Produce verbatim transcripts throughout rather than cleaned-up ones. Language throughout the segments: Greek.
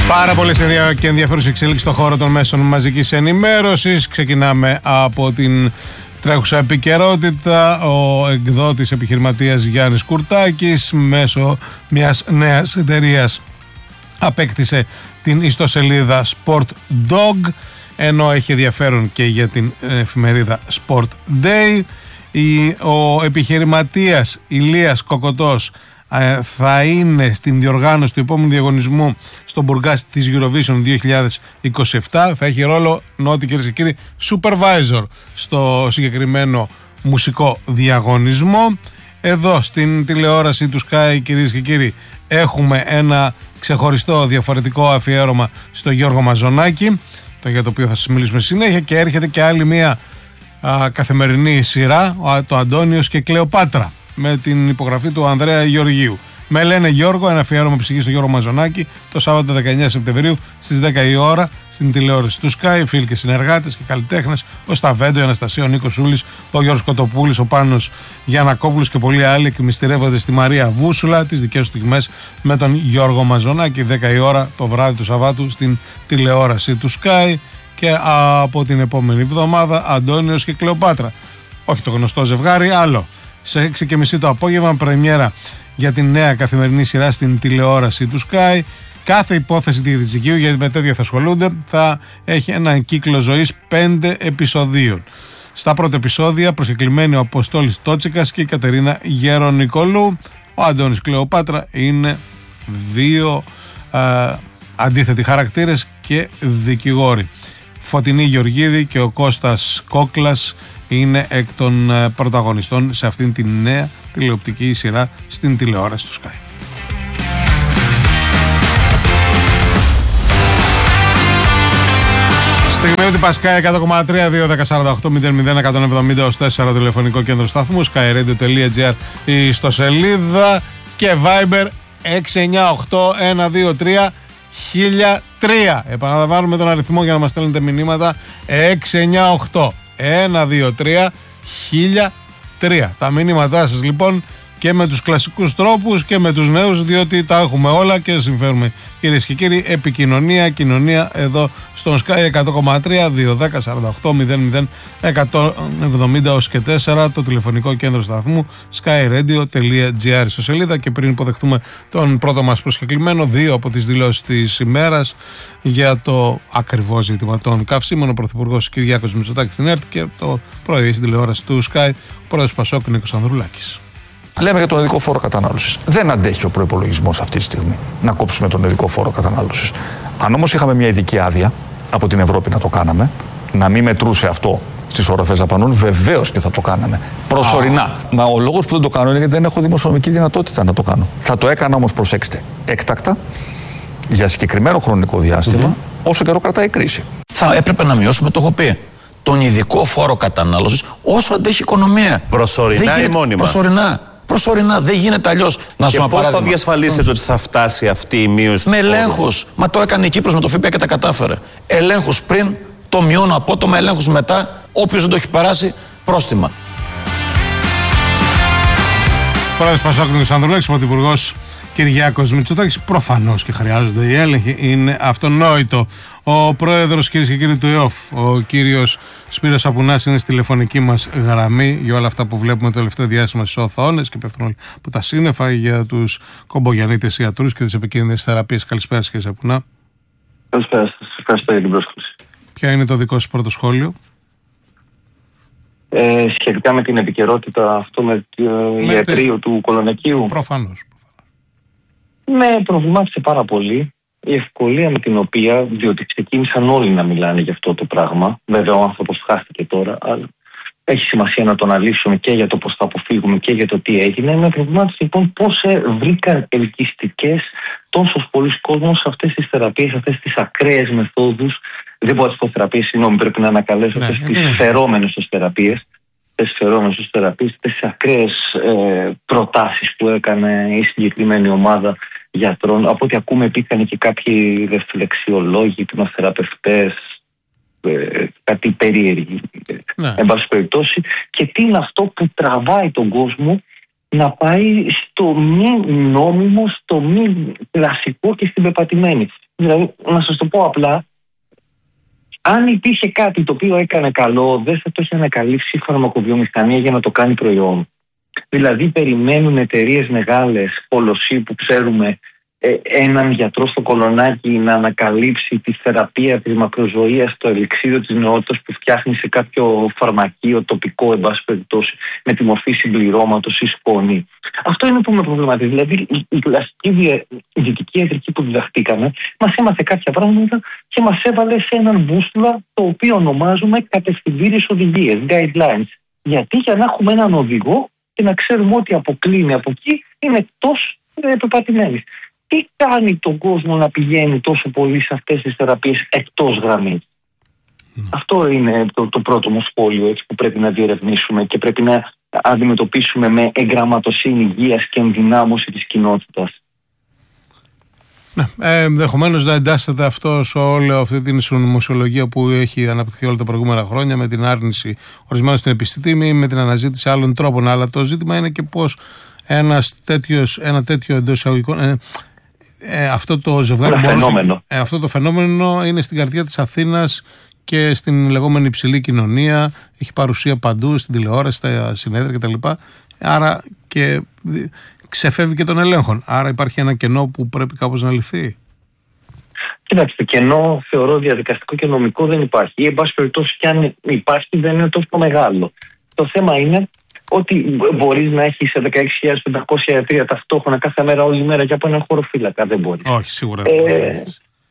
Πάρα πολλές και ενδιαφέρουσες εξέλιξεις στον χώρο των μέσων μαζικής ενημέρωσης. Ξεκινάμε από την τρέχουσα επικαιρότητα. Ο εκδότης επιχειρηματίας Γιάννης Κουρτάκης μέσω μιας νέας εταιρείας απέκτησε την ιστοσελίδα SportDog, ενώ έχει ενδιαφέρον και για την εφημερίδα Sport Day. Ο επιχειρηματίας Ηλίας Κοκοτός θα είναι στην διοργάνωση του επόμενου διαγωνισμού στον Μπουργκάς της Eurovision δύο χιλιάδες είκοσι επτά. Θα έχει ρόλο νότι, κυρίες και κύριοι, supervisor στο συγκεκριμένο μουσικό διαγωνισμό. Εδώ στην τηλεόραση του Sky, κυρίες και κύριοι, έχουμε ένα ξεχωριστό διαφορετικό αφιέρωμα στο Γιώργο Μαζονάκη, το για το οποίο θα σας μιλήσουμε συνέχεια, και έρχεται και άλλη μια α, καθημερινή σειρά, το Αντώνιος και Κλεοπάτρα, με την υπογραφή του Ανδρέα Γεωργίου. Με λένε Γιώργο, ένα αφιέρωμα ψυχή στο Γιώργο Μαζονάκη, το Σάββατο δεκαεννέα Σεπτεμβρίου στις δέκα η ώρα στην τηλεόραση του Sky. Φίλοι και συνεργάτες και καλλιτέχνες, ο Σταβέντο, η Αναστασία, ο Νίκος Σούλης, ο Γιώργος Κοτοπούλης, ο Πάνος Γιαννακόπουλος και πολλοί άλλοι εκμυστηρεύονται στη Μαρία Βούσουλα τις δικές του στιγμές με τον Γιώργο Μαζονάκη, δέκα η ώρα το βράδυ του Σαββάτου στην τηλεόραση του Sky. Και από την επόμενη εβδομάδα Αντώνιος και Κλεοπάτρα. Όχι το γνωστό ζευγάρι, άλλο. Σε έξι και μισή το απόγευμα, πρεμιέρα για την νέα καθημερινή σειρά στην τηλεόραση του Sky. Κάθε υπόθεση διαιτησικίου, γιατί με τέτοια θα ασχολούνται, θα έχει έναν κύκλο ζωής πέντε επεισοδίων. Στα πρώτα επεισόδια προσκεκλημένοι ο Αποστόλης Τότσικας και η Κατερίνα Γερονικολού. Ο Αντώνης Κλεοπάτρα είναι δύο α, αντίθετοι χαρακτήρες και δικηγόροι. Φωτεινή Γεωργίδη και ο Κώστας Κόκλας είναι εκ των πρωταγωνιστών σε αυτήν την νέα τηλεοπτική σειρά στην τηλεόραση του Sky. Στιγμή ότι Πασκάι εκατό κόμμα τρία, δύο δέκα σαράντα οκτώ μηδέν μηδέν εκατόν εβδομήντα ως τέσσερα τηλεφωνικό κέντρο σταθμού, skyradio.gr η ιστοσελίδα και Viber έξι εννιά οκτώ ένα δύο τρία χίλια τρία. Επαναλαμβάνουμε τον αριθμό για να μας στέλνετε μηνύματα, έξι εννιά οκτώ ένα δύο τρία χίλια τρία. Τα μηνύματά σας λοιπόν και με τους κλασικούς τρόπους και με τους νέους, διότι τα έχουμε όλα και συμφέρουμε, κυρίες και κύριοι. Επικοινωνία, κοινωνία εδώ στον Sky εκατό κόμμα τρία, δύο δέκα σαράντα οκτώ μηδέν μηδέν εκατόν εβδομήντα ως και τέσσερα το τηλεφωνικό κέντρο σταθμού, skyradio.gr στο σελίδα. Και πριν υποδεχτούμε τον πρώτο μας προσκεκλημένο, δύο από τις δηλώσεις της ημέρας για το ακριβώς ζήτημα των καυσίμων, ο Πρωθυπουργός Κυριάκος Μητσοτάκης στην ΕΡΤ και το πρωί στην τηλεόραση του Sky, ο πρόεδρος Πασόκ Νίκος Ανδρουλάκης. Λέμε για τον ειδικό φόρο κατανάλωσης. Δεν αντέχει ο προϋπολογισμός αυτή τη στιγμή να κόψουμε τον ειδικό φόρο κατανάλωσης. Αν όμως είχαμε μια ειδική άδεια από την Ευρώπη να το κάναμε, να μην μετρούσε αυτό στις οροφές δαπανών, βεβαίως και θα το κάναμε. Προσωρινά. Ah. Μα ο λόγος που δεν το κάνω είναι γιατί δεν έχω δημοσιονομική δυνατότητα να το κάνω. Θα το έκανα όμως, προσέξτε, έκτακτα, για συγκεκριμένο χρονικό διάστημα, mm-hmm. όσο καιρό κρατάει η κρίση. Θα έπρεπε να μειώσουμε, το έχω πει, τον ειδικό φόρο κατανάλωσης όσο αντέχει η οικονομία. Προσωρινά ή μόνιμα? Προσωρινά. Προσωρινά, δεν γίνεται αλλιώς. Να και πώς θα διασφαλίσετε ότι θα φτάσει αυτή η μείωση? Με ελέγχους. Μα το έκανε η Κύπρος με το ΦΠΑ και τα κατάφερε. Ελέγχους πριν, το μειώνω απότομα, ελέγχους μετά. Όποιος δεν το έχει περάσει, πρόστιμα. Πρόεδρος Πασόκ Νίκος Ανδρουλάκης, Πρωθυπουργός Κυριάκος Μητσοτάκης. Προφανώς και χρειάζονται οι έλεγχοι, είναι αυτονόητο. Ο πρόεδρος, κυρίες και κύριοι, του ΕΟΦ, ο κύριος Σπύρος Σαπουνάς, είναι στη τηλεφωνική μας γραμμή για όλα αυτά που βλέπουμε το τελευταίο διάστημα στις οθόνες και πέφτουν όλοι από τα σύννεφα για τους κομπογιαννίτες ιατρούς και τις επικίνδυνες θεραπείες. Καλησπέρα, κύριε Σαπουνά. Καλησπέρα σας. Ευχαριστώ για την πρόσκληση. Ποια είναι το δικό σας πρώτο σχόλιο? Ε, σχετικά με την επικαιρότητα αυτό με το ιατρείο του Κολονακίου. Προφανώς. Ναι, προβλημάτισε πάρα πολύ η ευκολία με την οποία, διότι ξεκίνησαν όλοι να μιλάνε για αυτό το πράγμα. Βέβαια ο άνθρωπος χάθηκε τώρα, αλλά έχει σημασία να το αναλύσουμε και για το πώς θα αποφύγουμε και για το τι έγινε. Με προβλημάτισε λοιπόν πώς βρήκαν ελκυστικές τόσο πολλοί κόσμος σε αυτές τις θεραπείες, αυτές τις ακραίες μεθόδους. Δεν μπορώ να τις πω θεραπείες, συγγνώμη, πρέπει να ανακαλέσω, ναι, αυτές τις ναι. φερόμενες ως θεραπείες. Αυτές τις φερόμενες ως θεραπείες, αυτές τις ακραίες ε, προτάσεις που έκανε η συγκεκριμένη ομάδα γιατρών. Από ό,τι ακούμε, υπήρχαν και κάποιοι ρεφλεξιολόγοι, υπνοθεραπευτές, ε, κάτι περίεργοι, ναι. εν πάση περιπτώσει. Και τι είναι αυτό που τραβάει τον κόσμο να πάει στο μη νόμιμο, στο μη κλασικό και στην πεπατημένη. Δηλαδή, να σας το πω απλά, αν υπήρχε κάτι το οποίο έκανε καλό, δεν θα το είχε ανακαλύψει η φαρμακοβιομηχανία για να το κάνει προϊόν. Δηλαδή, περιμένουν εταιρείες μεγάλες, Κολοσσί που ξέρουμε, ε, έναν γιατρό στο κολονάκι να ανακαλύψει τη θεραπεία της μακροζωίας, το ελιξίδιο της νεότητας που φτιάχνει σε κάποιο φαρμακείο τοπικό, εν πάση περιπτώσει, με τη μορφή συμπληρώματος ή σκόνη. Αυτό είναι που με προβληματίζει. Δηλαδή, η, η κλασική δυτική ιατρική που διδαχτήκαμε μας έμαθε κάποια πράγματα και μας έβαλε σε έναν μπούσουλα το οποίο ονομάζουμε κατευθυντήριες οδηγίες, guidelines. Γιατί? Για να έχουμε έναν οδηγό και να ξέρουμε ότι αποκλίνει από εκεί είναι εκτός πεπατημένης. Τι κάνει τον κόσμο να πηγαίνει τόσο πολύ σε αυτές τις θεραπείες εκτός γραμμής? Mm. Αυτό είναι το, το πρώτο μου σχόλιο, έτσι, που πρέπει να διερευνήσουμε και πρέπει να αντιμετωπίσουμε με εγγραμματοσύνη υγείας και ενδυνάμωση της κοινότητας. Ναι, ε, ενδεχομένως να εντάσσεται αυτό σε όλη αυτή την συνωμοσιολογία που έχει αναπτυχθεί όλα τα προηγούμενα χρόνια, με την άρνηση ορισμένων στην επιστήμη, με την αναζήτηση άλλων τρόπων. Αλλά το ζήτημα είναι και πώς ένας τέτοιος, ένα τέτοιο εντός εισαγωγικών. Ε, ε, αυτό το ζευγάρι ένα μπορούσε, φαινόμενο. Ε, αυτό το φαινόμενο είναι στην καρδιά της Αθήνας και στην λεγόμενη υψηλή κοινωνία. Έχει παρουσία παντού, στην τηλεόραση, στα συνέδρια κτλ. Άρα και ξεφεύγει και των ελέγχων. Άρα υπάρχει ένα κενό που πρέπει κάπως να λυθεί. Κοιτάξτε, κενό θεωρώ διαδικαστικό και νομικό δεν υπάρχει. Ή εν πάση περιπτώσει, και αν υπάρχει, δεν είναι τόσο μεγάλο. Το θέμα είναι ότι μπορείς να έχεις δεκαέξι χιλιάδες πεντακόσια ιατρία ταυτόχρονα κάθε μέρα, όλη μέρα και από έναν χωροφύλακα. Δεν μπορείς. Όχι, σίγουρα. Ε,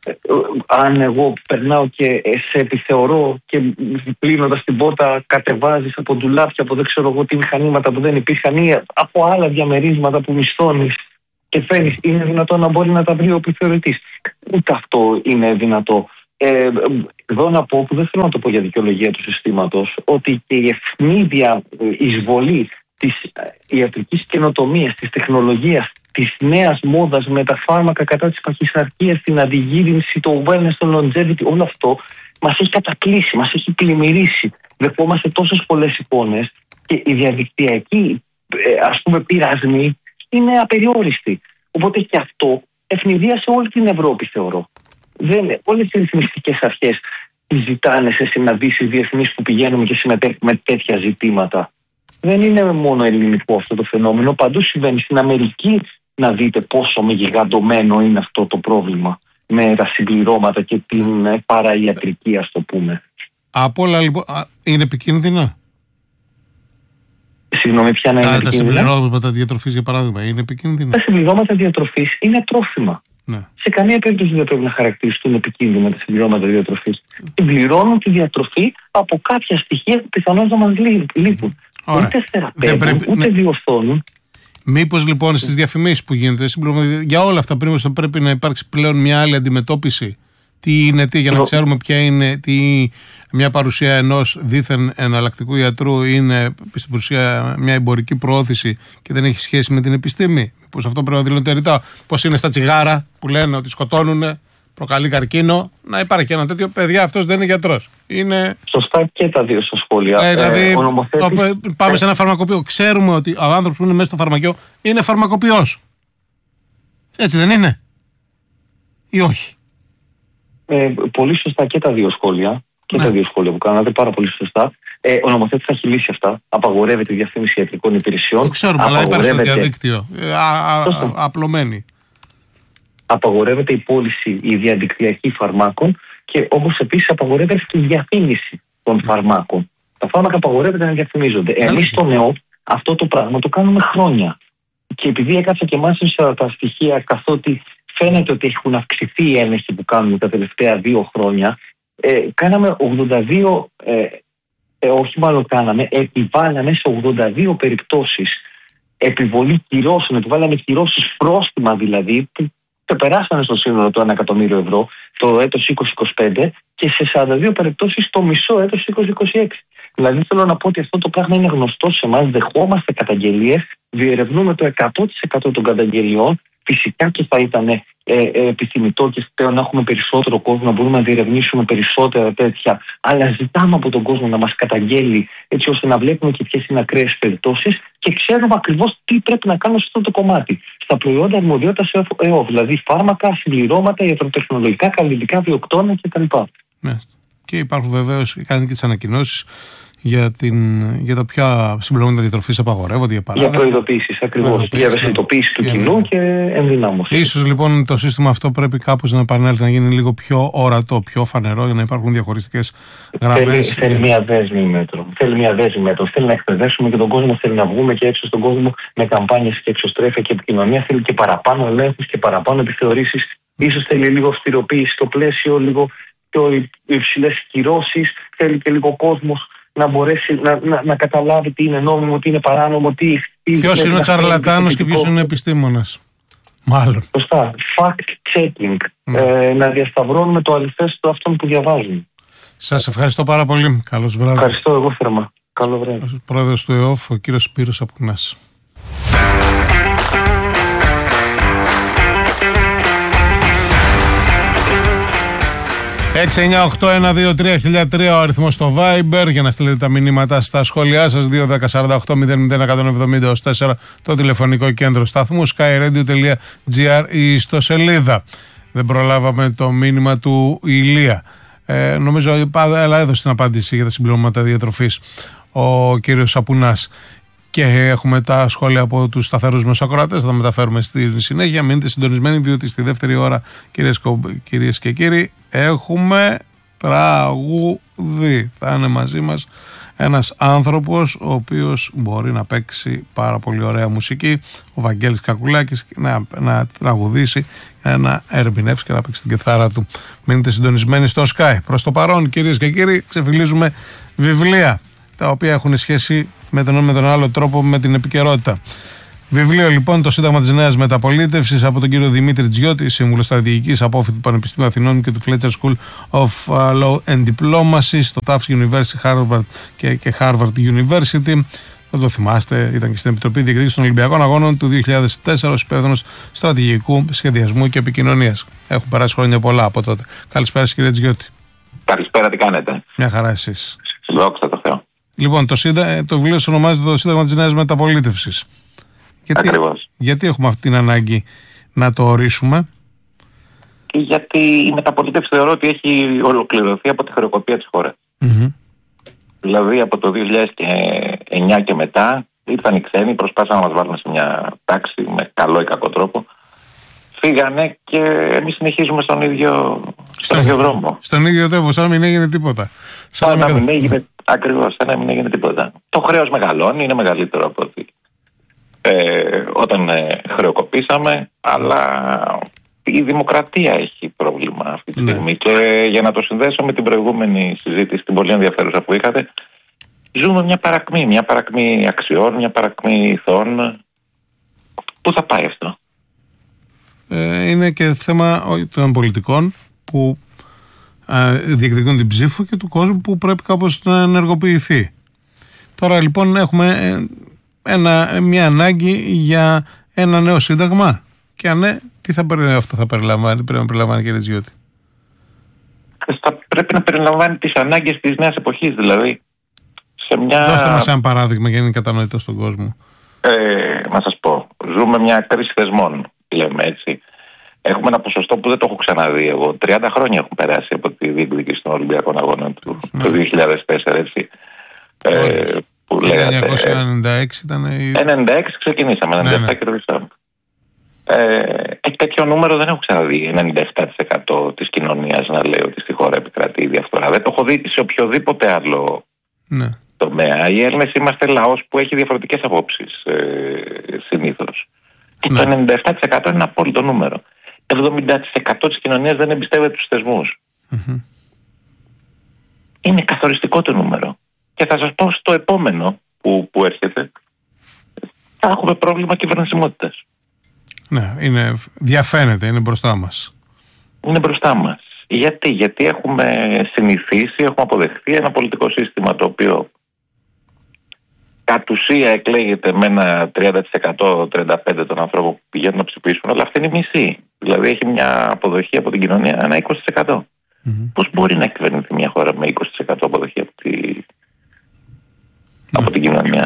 αν εγώ περνάω και σε επιθεωρώ και κλείνοντας την πόρτα κατεβάζεις από ντουλάπια, από δεν ξέρω εγώ τι μηχανήματα που δεν υπήρχαν ή από άλλα διαμερίσματα που μισθώνεις και φέρνεις, είναι δυνατό να μπορεί να τα βρει ο επιθεωρητής? Ούτε αυτό είναι δυνατό. Ε, εδώ να πω, που δεν θέλω να το πω για δικαιολογία του συστήματος, ότι και η ευνίδια εισβολή της ιατρικής καινοτομίας, της τεχνολογίας, της νέας μόδας με τα φάρμακα κατά της παχυσαρκίας, την αντιγύρινση, το wellness, το longevity, όλο αυτό μας έχει κατακλείσει, μας έχει πλημμυρίσει. Δεχόμαστε τόσες πολλές εικόνες και η διαδικτυακή, ας πούμε, πειρασμή είναι απεριόριστη. Οπότε και αυτό ευνηδίασε όλη την Ευρώπη, θεωρώ. Δεν, όλες οι ρυθμιστικές αρχές ζητάνε σε συναντήσεις διεθνείς που πηγαίνουμε και συμμετέχουμε με τέτοια ζητήματα. Δεν είναι μόνο ελληνικό αυτό το φαινόμενο. Παντού συμβαίνει. Στην Αμερική, να δείτε πόσο μεγιγαντωμένο είναι αυτό το πρόβλημα με τα συμπληρώματα και την παραϊατρική, ας το πούμε. Από όλα λοιπόν, είναι επικίνδυνα. Συγγνώμη, ποια να είναι επικίνδυνα? Τα συμπληρώματα διατροφής, για παράδειγμα, είναι επικίνδυνα. Τα συμπληρώματα διατροφής είναι τρόφιμα. Ναι. Σε καμία περίπτωση δεν πρέπει να χαρακτηριστούν επικίνδυνα τα συμπληρώματα διατροφής. Συμπληρώνουν τη διατροφή από κάποια στοιχεία που πιθανώς να μας λείπουν. Ωραία. Ούτε θεραπεύουν, πρέπει, ούτε ναι. διορθώνουν. Μήπως λοιπόν στις διαφημίσεις που γίνεται για όλα αυτά πριν θα πρέπει να υπάρξει πλέον μια άλλη αντιμετώπιση? Τι είναι τι, για να ξέρουμε ποια είναι τι, μια παρουσία ενός δίθεν εναλλακτικού ιατρού είναι στην παρουσία μια εμπορική προώθηση και δεν έχει σχέση με την επιστήμη? Μήπως αυτό πρέπει να δηλώνεται ρητά? Πώς είναι στα τσιγάρα που λένε ότι σκοτώνουν, προκαλεί καρκίνο? Να υπάρχει και ένα τέτοιο, παιδιά, αυτός δεν είναι γιατρός. Είναι... Σωστά και τα δύο στα σχόλια. Ε, δηλαδή, ε, νομοθέτης... πάμε σε ένα φαρμακοποιό. Ξέρουμε ότι ο άνθρωπος που είναι μέσα στο φαρμακείο είναι φαρμακοποιός. Έτσι δεν είναι? Ή όχι? Ε, πολύ σωστά και τα δύο σχόλια. Και ναι. τα δύο σχόλια που κάνατε, πάρα πολύ σωστά. Ε, ο νομοθέτης θα έχει λύσει αυτά. Απαγορεύεται η διαφήμιση ιατρικών υπηρεσιών. Το ξέρουμε, αλλά υπάρχει στο διαδίκτυο. Ε, α, α, α, απλωμένη. Απαγορεύεται η πώληση, η διαδικτυακή φαρμάκων και όπως επίσης απαγορεύεται και η διαφήμιση των φαρμάκων. Τα φάρμακα απαγορεύεται να διαφημίζονται. Εμείς στο ΝΕΟ αυτό το πράγμα το κάνουμε χρόνια. Και επειδή έκατσα και μάθησα τα στοιχεία, καθότι φαίνεται ότι έχουν αυξηθεί οι έλεγχοι που κάνουμε τα τελευταία δύο χρόνια, ε, κάναμε ογδόντα δύο, ε, ε, όχι μάλλον κάναμε, επιβάλαμε σε ογδόντα δύο περιπτώσεις επιβολή κυρώσεων, επιβάλαμε κυρώσεις, πρόστιμα δηλαδή, που περάσανε στο σύνολο το ένα εκατομμύριο ευρώ το έτος είκοσι είκοσι πέντε και σε σαράντα δύο περιπτώσεις το μισό έτος είκοσι είκοσι έξι. Δηλαδή θέλω να πω ότι αυτό το πράγμα είναι γνωστό σε εμάς, δεχόμαστε καταγγελίες, διερευνούμε το εκατό τοις εκατό των καταγγελιών. Φυσικά και θα ήταν ε, ε, επιθυμητό και πλέον να έχουμε περισσότερο κόσμο, να μπορούμε να διερευνήσουμε περισσότερα τέτοια. Αλλά ζητάμε από τον κόσμο να μας καταγγέλει, έτσι ώστε να βλέπουμε και ποιες είναι ακραίες περιπτώσεις και ξέρουμε ακριβώς τι πρέπει να κάνουμε σε αυτό το κομμάτι. Στα προϊόντα αρμοδιότητας ΕΟΦ, δηλαδή φάρμακα, συμπληρώματα, ιατροτεχνολογικά, καλλιτικά, βιοκτώνα κτλ. Ναι. Και υπάρχουν βεβαίως, κάνει και τις ανακοινώσεις για, την, για τα ποια συμπληρώματα διατροφής απαγορεύονται. Για, για προειδοποίησεις ακριβώς. Για ευαισθητοποίηση του κοινού και ενδυνάμωση. Ίσως λοιπόν το σύστημα αυτό πρέπει κάπως να επανέλθει, να γίνει λίγο πιο ορατό, πιο φανερό, για να υπάρχουν διαχωριστικές γραμμές. Θέλει, θέλει και... μια δέσμη μέτρων. Θέλει μια δέσμη μέτρων. Θέλει να εκπαιδεύσουμε και τον κόσμο. Θέλει να βγούμε και έξω στον κόσμο με καμπάνιες και εξωστρέφεια και επικοινωνία. Θέλει και παραπάνω ελέγχους και παραπάνω επιθεωρήσεις. Ίσως θέλει λίγο αυστηροποίηση στο πλαίσιο, λίγο πιο υψηλές κυρώσεις. Θέλει και λίγο κόσμος να μπορέσει να, να, να καταλάβει τι είναι νόμιμο, τι είναι παράνομο, τι. Ποιος είναι ο τσαρλατάνος και ποιος είναι ο επιστήμονας. Μάλλον. Σωστά. Fact checking. Mm. Ε, να διασταυρώνουμε το αληθές του αυτών που διαβάζουν. Σας ευχαριστώ πάρα πολύ. Καλώς βράδυ. Ευχαριστώ εγώ θερμά. Καλό βράδυ. Ο πρόεδρος του ΕΟΦ, ο κύριος Σπύρος Απουνάς. έξι εννιά οκτώ ένα δύο τρία χίλια τρία ο αριθμός στο Viber για να στείλετε τα μηνύματα στα σχόλιά σας. Δύο ένα μηδέν οκτώ μηδέν μηδέν εκατόν εβδομήντα τέσσερα το τηλεφωνικό κέντρο σταθμού, skyradio τελεία gr η ιστοσελίδα. Δεν προλάβαμε το μήνυμα του Ηλία. Ε, νομίζω αλλά έδωσε την απάντηση για τα συμπληρώματα διατροφής ο κύριος Σαπουνάς. Και έχουμε τα σχόλια από τους σταθερούς μας ακροατές, θα τα μεταφέρουμε στη συνέχεια. Μείνετε συντονισμένοι, διότι στη δεύτερη ώρα, κυρίες, κυρίες και κύριοι, έχουμε τραγούδι. Θα είναι μαζί μας ένας άνθρωπος ο οποίος μπορεί να παίξει πάρα πολύ ωραία μουσική, ο Βαγγέλης Κακουλάκης, να, να τραγουδήσει, να ερμηνεύσει και να παίξει την κιθάρα του. Μείνετε συντονισμένοι στο Sky. Προς το παρόν, κυρίες και κύριοι, ξεφυλίζουμε βιβλία τα οποία έχουν σχέση με τον, με τον άλλο τρόπο με την επικαιρότητα. Βιβλίο λοιπόν, το Σύνταγμα της Νέας Μεταπολίτευσης, από τον κύριο Δημήτρη Τζιώτη, σύμβουλο στρατηγικής, απόφοιτο του Πανεπιστημίου Αθηνών και του Fletcher School of Law and Diplomacy στο Tufts University Harvard και, και Harvard University. Θα το θυμάστε, ήταν και στην Επιτροπή Διεκδίκησης των Ολυμπιακών Αγώνων του δύο χιλιάδες τέσσερα ως υπεύθυνος στρατηγικού σχεδιασμού και επικοινωνίας. Έχουν περάσει χρόνια πολλά από τότε. Καλησπέρα, κύριε Τζιώτη. Καλησπέρα, τι κάνετε? Μια χαρά εσείς. Δόξα τω Θεώ. Λοιπόν, το, σύντα... το βιβλίο σου ονομάζεται το Σύνταγμα της Νέας Μεταπολίτευσης. Γιατί... Ακριβώς. Γιατί έχουμε αυτή την ανάγκη να το ορίσουμε? Γιατί η μεταπολίτευση θεωρώ ότι έχει ολοκληρωθεί από τη χρεοκοπία της χώρας. Mm-hmm. Δηλαδή από το δύο χιλιάδες εννιά και μετά ήρθαν οι ξένοι, προσπάθησαν να μας βάλουν σε μια τάξη με καλό ή κακό τρόπο. Φύγανε και εμείς συνεχίζουμε στον ίδιο, στον ίδιο δρόμο. Στον ίδιο δρόμο, σαν να μην έγινε τίποτα. Σαν να μην έγινε, ακριβώς, σαν να μην έγινε τίποτα. Το χρέος μεγαλώνει, είναι μεγαλύτερο από ότι ε, όταν ε, χρεοκοπήσαμε, αλλά η δημοκρατία έχει πρόβλημα αυτή τη στιγμή. Ναι. Και για να το συνδέσω με την προηγούμενη συζήτηση, την πολύ ενδιαφέρουσα που είχατε, ζούμε μια παρακμή, μια παρακμή αξιών, μια παρακμή ηθών. Πού θα πάει αυτό? Ε, είναι και θέμα των πολιτικών που ε, διεκδικούν την ψήφο και του κόσμου που πρέπει κάπως να ενεργοποιηθεί. Τώρα λοιπόν έχουμε ένα, μια ανάγκη για ένα νέο σύνταγμα. Και αν ναι, τι θα περι, αυτό θα περιλαμβάνει, πρέπει να περιλαμβάνει, κύριε Τζιώτη? Θα πρέπει να περιλαμβάνει τις ανάγκες της νέας εποχής, δηλαδή. Σε μια... Δώστε μας ένα παράδειγμα για να είναι κατανοητό στον κόσμο. Ε, να σας πω, ζούμε μια κρίση θεσμών, λέμε έτσι. Έχουμε ένα ποσοστό που δεν το έχω ξαναδεί εγώ. τριάντα χρόνια έχουν περάσει από τη διεκδίκηση των Ολυμπιακών Αγώνων του ναι. το δύο χιλιάδες τέσσερα, έτσι. Ε, που λέγατε, χίλια εννιακόσια ενενήντα έξι ήταν η... ενενήντα έξι ξεκινήσαμε, ενενήντα επτά ναι, ναι. κερδίσαμε. Ε, τέτοιο νούμερο δεν έχω ξαναδεί. ενενήντα επτά τοις εκατό της κοινωνίας να λέει ότι στη χώρα επικρατεί η διαφθορά. Δεν το έχω δει σε οποιοδήποτε άλλο ναι. τομέα. Οι Έλληνες είμαστε λαός που έχει διαφορετικές απόψεις ε, συνήθως. Και ναι. το ενενήντα επτά τοις εκατό είναι ένα απόλυτο νούμερο. εβδομήντα τοις εκατό της κοινωνίας δεν εμπιστεύεται τους θεσμούς. Mm-hmm. Είναι καθοριστικό το νούμερο. Και θα σας πω στο επόμενο που, που έρχεται, θα έχουμε πρόβλημα κυβερνησιμότητας. Ναι, είναι, διαφαίνεται, είναι μπροστά μας. Είναι μπροστά μας. Γιατί, γιατί έχουμε συνηθίσει, έχουμε αποδεχθεί ένα πολιτικό σύστημα το οποίο κατ' ουσία εκλέγεται με ένα τριάντα τοις εκατό τριάντα πέντε τοις εκατό των ανθρώπων που πηγαίνουν να ψηφίσουν, αλλά αυτή είναι η μισή. Δηλαδή έχει μια αποδοχή από την κοινωνία ένα είκοσι τοις εκατό. Mm-hmm. Πώς μπορεί να κυβερνηθεί μια χώρα με είκοσι τοις εκατό αποδοχή από, τη... mm. από την κοινωνία?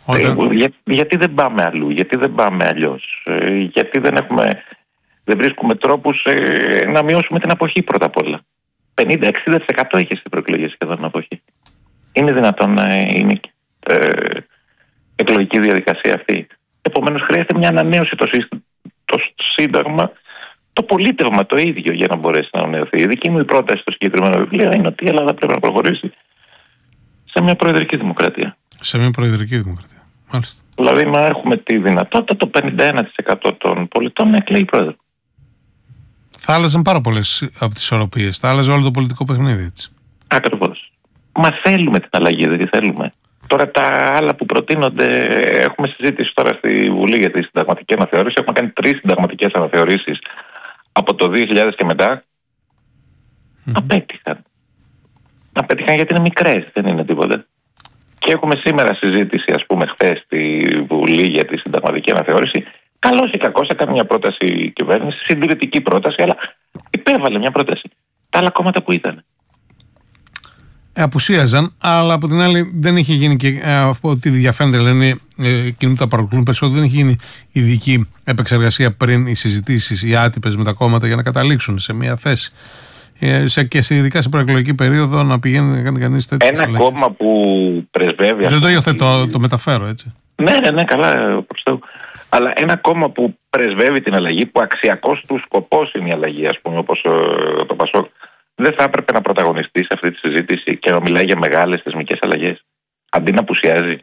Ε, για, γιατί δεν πάμε αλλού, γιατί δεν πάμε αλλιώς, ε, γιατί δεν, έχουμε, δεν βρίσκουμε τρόπους ε, να μειώσουμε την αποχή πρώτα απ' όλα. πενήντα με εξήντα τοις εκατό είχε στην προεκλογή σχεδόν αποχή. Είναι δυνατόν να είναι ε, εκλογική διαδικασία αυτή? Επομένως χρειάζεται μια ανανέωση το, το Σύνταγμα, το πολίτευμα το ίδιο για να μπορέσει να ανανεωθεί. Η δική μου πρόταση στο συγκεκριμένο βιβλίο είναι ότι η Ελλάδα πρέπει να προχωρήσει σε μια προεδρική δημοκρατία. Σε μια προεδρική δημοκρατία. Μάλιστα. Δηλαδή να έχουμε τη δυνατότητα το πενήντα ένα τοις εκατό των πολιτών να εκλέγει πρόεδρο. Θα άλλαζαν πάρα πολλές από τις ισορροπίες. Θα άλλαζε όλο το πολιτικό παιχνίδι, έτσι. Ακριβώς. Μα θέλουμε την αλλαγή, δεν τη θέλουμε. Τώρα τα άλλα που προτείνονται, έχουμε συζήτηση τώρα στη Βουλή για τη συνταγματική αναθεώρηση. Έχουμε κάνει τρεις συνταγματικές αναθεωρήσεις από το δύο χιλιάδες και μετά. Mm-hmm. Απέτυχαν. Απέτυχαν γιατί είναι μικρές, δεν είναι τίποτα. Και έχουμε σήμερα συζήτηση, ας πούμε, χθες στη Βουλή για τη συνταγματική αναθεώρηση. Καλώς ή κακώς έκανε μια πρόταση η κυβέρνηση, συντηρητική πρόταση, αλλά υπέβαλε μια πρόταση. Τα άλλα κόμματα που ήταν. Απουσίαζαν, αλλά από την άλλη δεν είχε γίνει και από ό,τι διαφαίνεται, λένε εκείνοι που τα παρακολουθούν περισσότερο, δεν είχε γίνει ειδική επεξεργασία πριν οι συζητήσεις, οι άτυπες με τα κόμματα για να καταλήξουν σε μια θέση. Σε, και σε, ειδικά σε προεκλογική περίοδο να πηγαίνει να κάνει κανείς τέτοια. Ένα αλλαγή. Κόμμα που πρεσβεύει. Δεν το υιοθετώ, το, το μεταφέρω έτσι. Ναι, ναι, ναι, καλά, προστεύω. Αλλά ένα κόμμα που πρεσβεύει την αλλαγή, που αξιακός του σκοπός είναι η αλλαγή, ας πούμε, όπως ε, το Πασόκ, δεν θα έπρεπε να πρωταγωνιστεί σε αυτή τη συζήτηση και να μιλάει για μεγάλες θεσμικές αλλαγές, αντί να απουσιάζει.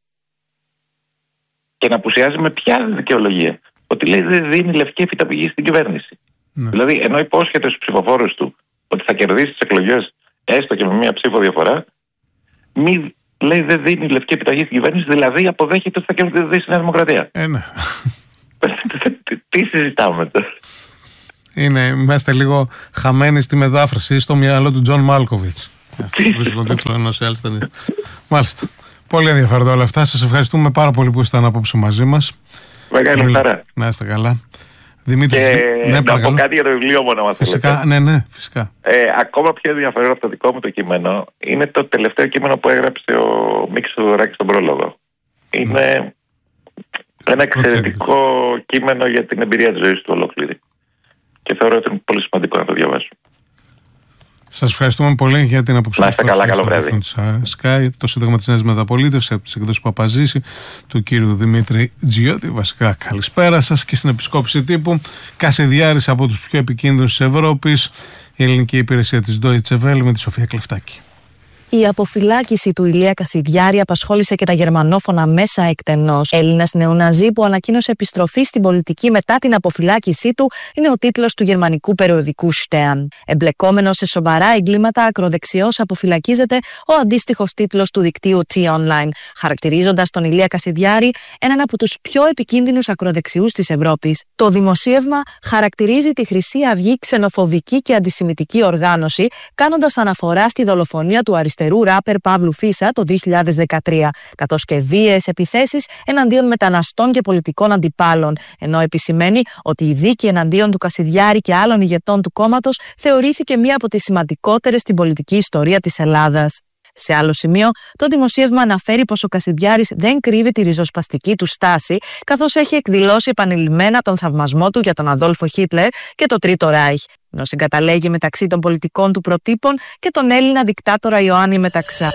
Και να απουσιάζει με ποια δικαιολογία? Ότι λέει δεν δίνει λευκή επιταγή στην κυβέρνηση. Ναι. Δηλαδή, ενώ υπόσχεται στους ψηφοφόρους του ότι θα κερδίσει τις εκλογές έστω και με μία ψήφο διαφορά, μη λέει δεν δίνει λευκή επιταγή στην κυβέρνηση, δηλαδή αποδέχεται ότι θα κερδίσει η Νέα Δημοκρατία. Ε, ναι. Τι συζητάμε τώρα? Είναι, είμαστε λίγο χαμένοι στη μετάφραση στο μυαλό του Τζον Μάλκοβιτς. Βρίσκω τον τίτλο ενός άλλης ταινίας. Μάλιστα. Πολύ ενδιαφέροντα όλα αυτά. Σας ευχαριστούμε πάρα πολύ που ήσασταν απόψε μαζί μας. Μεγάλη χαρά. Να είστε καλά. Δημήτρη, και ναι, να πω κάτι για το βιβλίο μόνο, αν φυσικά, ναι, ναι, φυσικά. Ε, ακόμα πιο ενδιαφέρον από το δικό μου το κείμενο είναι το τελευταίο κείμενο που έγραψε ο Μίκης Θοδωράκης στον πρόλογο. Είναι mm. ένα εξαιρετικό κείμενο για την εμπειρία της ζωής του ολόκληρη. Και θεωρώ ότι είναι πολύ σημαντικό να το διαβάσω. Σας ευχαριστούμε πολύ για την αποψή. Να είστε καλά, καλό βράδυ. Sky, το Σύνταγμα της Νέας Μεταπολίτευσης από τις εκδόσεις Παπαζήση του κύριου Δημήτρη Τζιώτη. Βασικά, καλησπέρα σας. Και στην επισκόπηση τύπου, Κασιδιάρης από τους πιο επικίνδυνους της Ευρώπης, η ελληνική υπηρεσία της Deutsche Welle με τη Σοφία Κλεφτάκη. Η αποφυλάκηση του Ηλία Κασιδιάρη απασχόλησε και τα γερμανόφωνα μέσα εκτενώς. Έλληνας νεοναζί που ανακοίνωσε επιστροφή στην πολιτική μετά την αποφυλάκησή του είναι ο τίτλος του γερμανικού περιοδικού Stern. Εμπλεκόμενος σε σοβαρά εγκλήματα, ακροδεξιός αποφυλακίζεται ο αντίστοιχος τίτλος του δικτύου T-Online, χαρακτηρίζοντας τον Ηλία Κασιδιάρη έναν από τους πιο επικίνδυνους ακροδεξιούς της Ευρώπης. Το δημοσίευμα χαρακτηρίζει τη Χρυσή Αυγή ξενοφοβική και αντισημιτική οργάνωση, κάνοντας αναφορά στη δολοφονία του αριστερού ράπερ Παύλου Φίσα το δύο χιλιάδες δεκατρία, καθώς και βίαιες επιθέσεις εναντίον μεταναστών και πολιτικών αντιπάλων, ενώ επισημαίνει ότι η δίκη εναντίον του Κασιδιάρη και άλλων ηγετών του κόμματος θεωρήθηκε μία από τις σημαντικότερες στην πολιτική ιστορία της Ελλάδας. Σε άλλο σημείο, το δημοσίευμα αναφέρει πως ο Κασιδιάρης δεν κρύβει τη ριζοσπαστική του στάση, καθώς έχει εκδηλώσει επανειλημμένα τον θαυμασμό του για τον Αδόλφο Χίτλερ και το Τρίτο Ράιχ, ενώ συγκαταλέγει μεταξύ των πολιτικών του προτύπων και τον Έλληνα δικτάτορα Ιωάννη Μεταξά.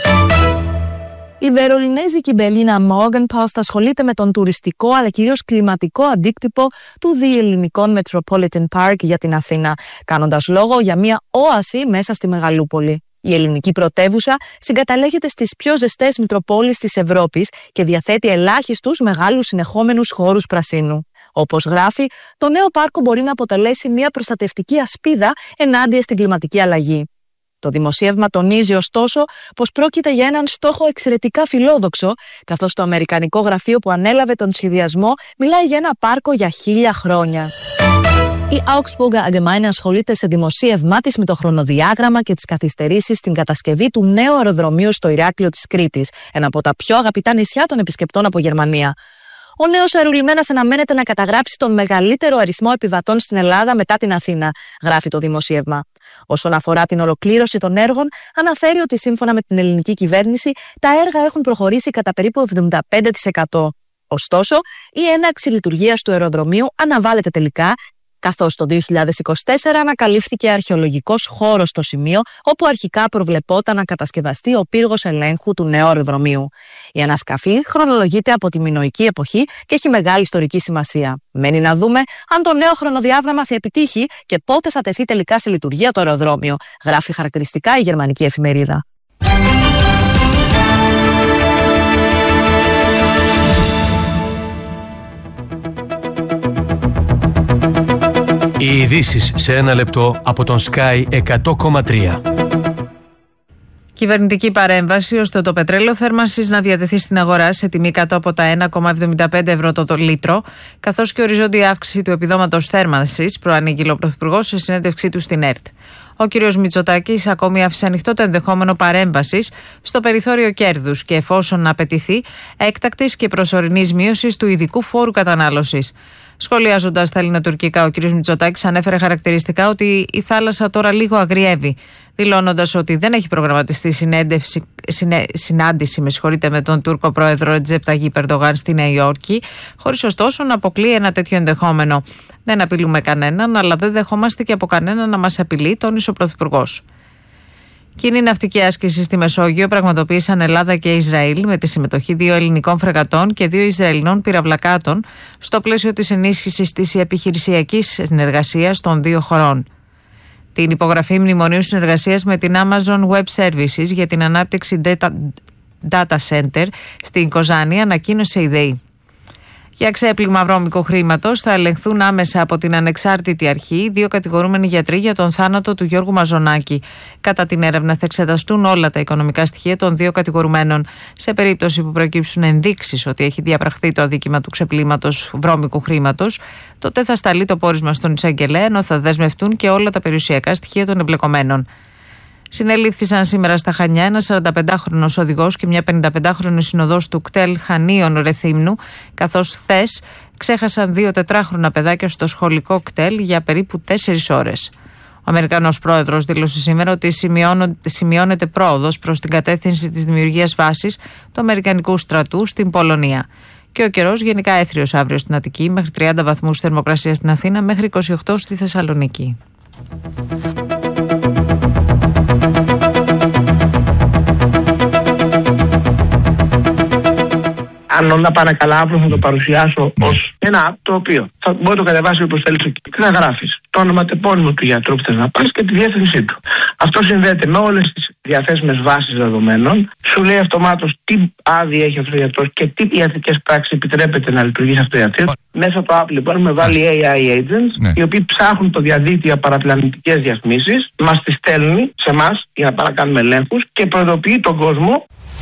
Η βερολινέζικη Berliner Morgenpost ασχολείται με τον τουριστικό αλλά κυρίως κλιματικό αντίκτυπο του διελληνικών Metropolitan Park για την Αθήνα, κάνοντας λόγο για μια όαση μέσα στη Μεγαλούπολη. Η ελληνική πρωτεύουσα συγκαταλέγεται στις πιο ζεστές μητροπόλεις της Ευρώπης και διαθέτει ελάχιστους μεγάλους συνεχόμενους χώρους πρασίνου. Όπως γράφει, το νέο πάρκο μπορεί να αποτελέσει μια προστατευτική ασπίδα ενάντια στην κλιματική αλλαγή. Το δημοσίευμα τονίζει ωστόσο πως πρόκειται για έναν στόχο εξαιρετικά φιλόδοξο, καθώς το αμερικανικό γραφείο που ανέλαβε τον σχεδιασμό μιλάει για ένα πάρκο για χίλια χρόνια. Η Augsburger Allgemeine ασχολείται σε δημοσίευμά της με το χρονοδιάγραμμα και τις καθυστερήσεις στην κατασκευή του νέου αεροδρομίου στο Ηράκλειο της Κρήτης, ένα από τα πιο αγαπητά νησιά των επισκεπτών από Γερμανία. Ο νέος αερολιμένας αναμένεται να καταγράψει τον μεγαλύτερο αριθμό επιβατών στην Ελλάδα μετά την Αθήνα, γράφει το δημοσίευμα. Όσον αφορά την ολοκλήρωση των έργων, αναφέρει ότι σύμφωνα με την ελληνική κυβέρνηση, τα έργα έχουν προχωρήσει κατά περίπου εβδομήντα πέντε τοις εκατό. Ωστόσο, η έναρξη λειτουργίας του αεροδρομίου αναβάλλεται τελικά, καθώς το δύο χιλιάδες είκοσι τέσσερα ανακαλύφθηκε αρχαιολογικός χώρος στο σημείο όπου αρχικά προβλεπόταν να κατασκευαστεί ο πύργος ελέγχου του νέου αεροδρομίου. Η ανασκαφή χρονολογείται από τη μινωική εποχή και έχει μεγάλη ιστορική σημασία. Μένει να δούμε αν το νέο χρονοδιάγραμμα θα επιτύχει και πότε θα τεθεί τελικά σε λειτουργία το αεροδρόμιο, γράφει χαρακτηριστικά η γερμανική εφημερίδα. Οι ειδήσεις σε ένα λεπτό από τον Sky εκατό κόμμα τρία. Κυβερνητική παρέμβαση ώστε το πετρέλαιο θέρμανσης να διατεθεί στην αγορά σε τιμή κάτω από τα ένα κόμμα εβδομήντα πέντε ευρώ το λίτρο, καθώς και οριζόντια αύξηση του επιδόματος θέρμανσης, προανήγγειλε ο Πρωθυπουργός σε συνέντευξή του στην ΕΡΤ. Ο κ. Μητσοτάκης ακόμη άφησε ανοιχτό το ενδεχόμενο παρέμβασης στο περιθώριο κέρδους και, εφόσον απαιτηθεί, έκτακτης και προσωρινής μείωσης του ειδικού φόρου κατανάλωσης. Σχολιάζοντας τα ελληνοτουρκικά, ο κ. Μητσοτάκης ανέφερε χαρακτηριστικά ότι η θάλασσα τώρα λίγο αγριεύει, δηλώνοντας ότι δεν έχει προγραμματιστεί συνέντευξη, συνέ, συνάντηση με, συγχωρείτε, με τον Τούρκο πρόεδρο Ρετζέπ Ταγίπ Ερντογάν στη Νέα Υόρκη, χωρίς ωστόσο να αποκλείει ένα τέτοιο ενδεχόμενο. Δεν απειλούμε κανέναν, αλλά δεν δεχόμαστε και από κανέναν να μας απειλεί, τόνισε ο Πρωθυπουργός. Κοινή ναυτική άσκηση στη Μεσόγειο πραγματοποίησαν Ελλάδα και Ισραήλ με τη συμμετοχή δύο ελληνικών φρεγατών και δύο Ισραηλινών πυραυλακάτων στο πλαίσιο της ενίσχυσης της επιχειρησιακής συνεργασίας των δύο χωρών. Την υπογραφή μνημονίου συνεργασίας με την Amazon Web Services για την ανάπτυξη data, data center στην Κοζάνη ανακοίνωσε η ΔΕΗ. Για ξέπλυμα βρώμικου χρήματος θα ελεγχθούν άμεσα από την ανεξάρτητη αρχή δύο κατηγορούμενοι γιατροί για τον θάνατο του Γιώργου Μαζονάκη. Κατά την έρευνα θα εξεταστούν όλα τα οικονομικά στοιχεία των δύο κατηγορουμένων. Σε περίπτωση που προκύψουν ενδείξεις ότι έχει διαπραχθεί το αδίκημα του ξεπλύματος βρώμικου χρήματος, τότε θα σταλεί το πόρισμα στον εισαγγελέα, ενώ θα δεσμευτούν και όλα τα περιουσιακά στοιχεία των εμπλεκομένων. Συνελήφθησαν σήμερα στα Χανιά ένας σαρανταπεντάχρονος οδηγός και μια πενηνταπεντάχρονη συνοδός του κτέλ Χανίων Ρεθύμνου, καθώς χθες ξέχασαν δύο τετράχρονα παιδάκια στο σχολικό κτέλ για περίπου τέσσερις ώρες. Ο Αμερικανός πρόεδρος δήλωσε σήμερα ότι σημειώνεται πρόοδος προς την κατεύθυνση της δημιουργίας βάσης του Αμερικανικού στρατού στην Πολωνία. Και ο καιρός γενικά έθριος αύριο στην Αττική, μέχρι τριάντα βαθμούς θερμοκρασία στην Αθήνα, μέχρι είκοσι οκτώ στη Θεσσαλονίκη. Αν όλα πάνε καλά, αύριο θα το παρουσιάσω ως ένα app το οποίο θα μπορεί να το κατεβάσει όπως θέλει και να γράφεις το ονοματεπώνυμο του γιατρού που θες να πας και τη διεύθυνσή του. Αυτό συνδέεται με όλες τις διαθέσιμες βάσεις δεδομένων. Σου λέει αυτομάτως τι άδεια έχει αυτός ο γιατρός και τι ιατρικές πράξεις επιτρέπεται να λειτουργήσει αυτό το ιατρείο. Μέσα από το app λοιπόν έχουμε βάλει έι άι agents, ναι, οι οποίοι ψάχνουν το διαδίκτυο παραπλανητικές διαφημίσεις, μας τις στέλνει σε εμάς για να παρακάνουμε ελέγχους και προειδοποιεί τον κόσμο